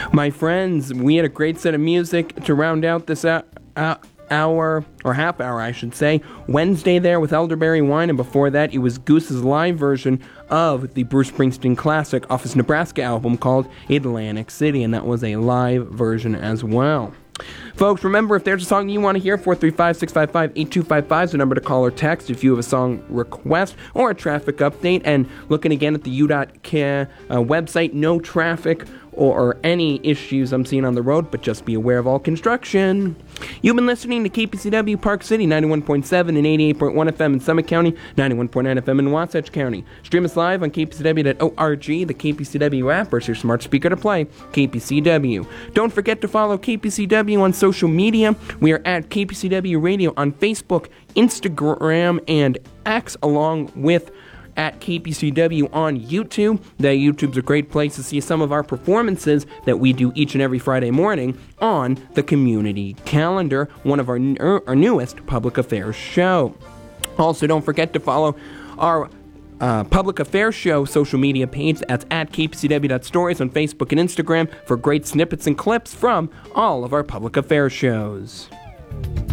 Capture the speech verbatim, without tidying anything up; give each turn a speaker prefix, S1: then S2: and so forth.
S1: My friends, we had a great set of music to round out this uh, uh, hour, or half hour, I should say. Wednesday there with Elderberry Wine, and before that, it was Goose's live version of the Bruce Springsteen classic off his Nebraska album called Atlantic City, and that was a live version as well. Folks, remember, if there's a song you want to hear, four three five, six five five, eight two five five is the number to call or text if you have a song request or a traffic update. And looking again at the U dot C A uh, website, no traffic or, or any issues I'm seeing on the road, but just be aware of all construction. You've been listening to K P C W Park City, ninety-one point seven and eighty-eight point one F M in Summit County, ninety-one point nine F M in Wasatch County. Stream us live on K P C W dot org, the K P C W app, or your smart speaker to play K P C W. Don't forget to follow K P C W on social media. We are at K P C W Radio on Facebook, Instagram, and X, along with at K P C W on YouTube. The YouTube's a great place to see some of our performances that we do each and every Friday morning on the community calendar, one of our, our newest public affairs show. Also, don't forget to follow our uh, public affairs show social media page. That's at K P C W dot stories on Facebook and Instagram for great snippets and clips from all of our public affairs shows.